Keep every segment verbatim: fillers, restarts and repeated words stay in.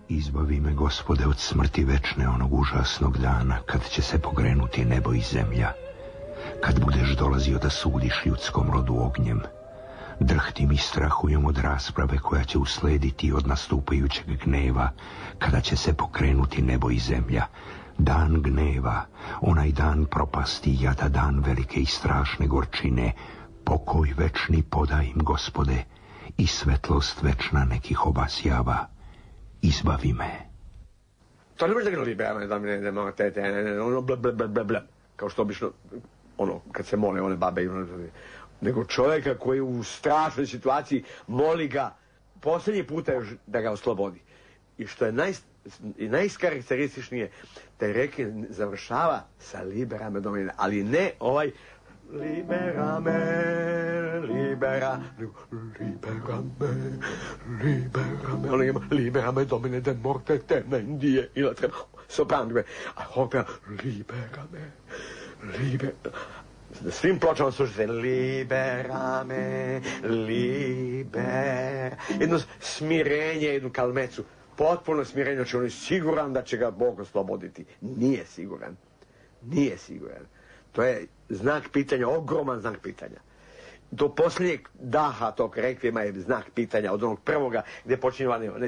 Izbavi me, Gospode, od smrti večne, onog užasnog dana, kad će se pokrenuti nebo i zemlja, kad budeš dolazio da sudiš ljudskom rodu ognjem. Drhtim i strahujem od rasprave koja će uslediti od nastupajućeg gneva, kada će se pokrenuti nebo i zemlja. Dan gneva, onaj dan propasti, jada dan velike i strašne gorčine. Pokoj večni podaj im, Gospode, i svetlost večna nekih obasjava. Izbavi me. To ne može da ga liberame, da mi ne idemo te, te, ono bla, bla, bla, bla, bla, kao što obično, ono, kad se mole one babe, nego čovjeka koji u strašnoj situaciji moli ga posljednji puta još da ga oslobodi. I što je naj, i najskarakterističnije, taj reke završava sa liberame domine, ali ne ovaj liberame, libera, liberame, liberame, ono ima liberame domine de morte temendije, ili treba soprano, a opera liberame, liberame. Na svim pločama slušate liberame, liber, jedno smirenje, jednu kalmecu, potpuno smirenje, znači on je siguran da će ga Bog osloboditi. Nije siguran. Nije siguran. To je znak pitanja, ogroman znak pitanja. Do posljednjeg daha tog rekvijema je znak pitanja, od onog prvoga gdje počinje vani, ne,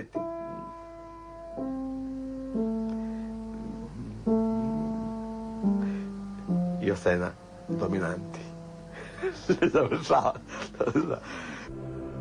i ostaje na dominanti. Završava.